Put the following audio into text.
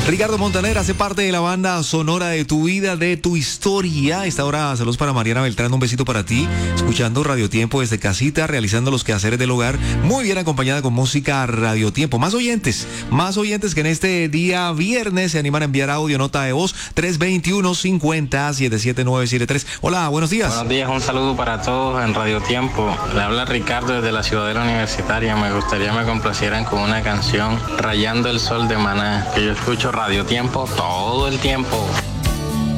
Ricardo Montaner hace parte de la banda sonora de tu vida, de tu historia. Esta hora, saludos para Mariana Beltrán, un besito para ti. Escuchando Radio Tiempo desde casita, realizando los quehaceres del hogar. Muy bien acompañada con música Radio Tiempo. Más oyentes que en este día viernes se animan a enviar audio, nota de voz, 321-50-77973. Hola, buenos días. Buenos días, un saludo para todos en Radio Tiempo. Le habla Ricardo desde la Ciudadela Universitaria. Me gustaría me complacieran con una canción, Rayando el Sol de Maná, que yo escucho Radio Tiempo todo el tiempo.